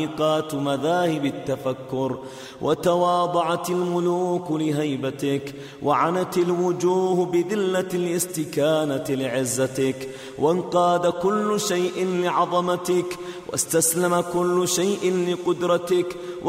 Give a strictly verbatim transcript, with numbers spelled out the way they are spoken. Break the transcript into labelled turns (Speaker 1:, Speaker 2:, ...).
Speaker 1: عميقات مذاهب التفكر، وتواضعت الملوك لهيبتك، وعنت الوجوه بذلة الاستكانة لعزتك، وانقاد كل شيء لعظمتك، واستسلم كل شيء لقدرتك،